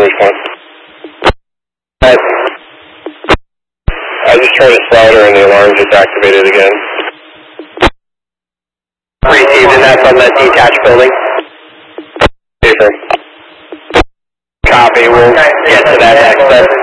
Bridgepoint. I just tried a slider and the alarm just activated again. Received, and that's on the detached building. Paper. Copy, we'll get to that next step.